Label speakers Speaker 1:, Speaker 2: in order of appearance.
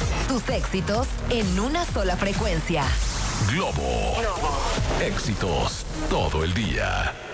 Speaker 1: Tus éxitos en una sola frecuencia.
Speaker 2: Globo. Éxitos todo el día.